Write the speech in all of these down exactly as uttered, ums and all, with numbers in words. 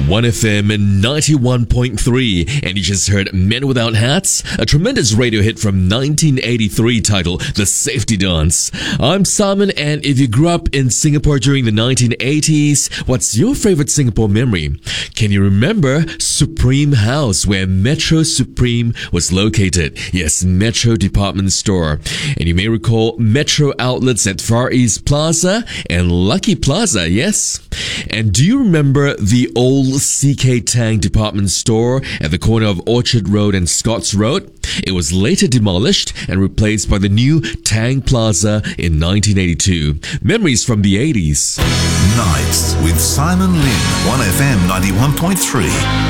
one F M ninety-one point three, and you just heard Men Without Hats, a tremendous radio hit from nineteen eighty-three titled The Safety Dance. I'm Simon, and if you grew up in Singapore during the nineteen eighties, what's your favorite Singapore memory? Can you remember Supreme House, where Metro Supreme was located? Yes, Metro Department Store. And you may recall Metro outlets at Far East Plaza and Lucky Plaza, yes? And do you remember the old C K Tang department store at the corner of Orchard Road and Scotts Road? It was later demolished and replaced by the new Tang Plaza in nineteen eighty-two. Memories from the eighties. Nights with Simon Lim, one F M ninety-one point three.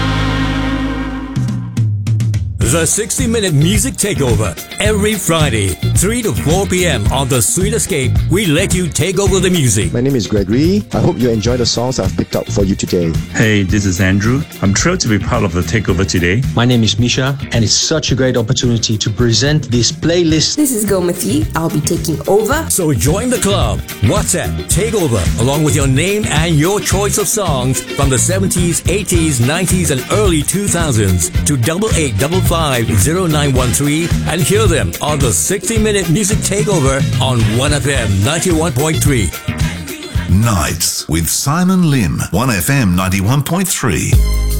The sixty minute Music Takeover. Every Friday, three to four p.m. on The Sweet Escape, we let you take over the music. My name is Gregory. I hope you enjoy the songs I've picked up for you today. Hey, this is Andrew. I'm thrilled to be part of the takeover today. My name is Misha, and it's such a great opportunity to present this playlist. This is Gomati. I'll be taking over. So join the club. WhatsApp Takeover along with your name and your choice of songs from the seventies, eighties, nineties, and early two thousands to double eight double five zero nine one three and hear them on the sixty minute Music Takeover on one F M ninety-one point three. Nights with Simon Lim, one F M ninety-one point three.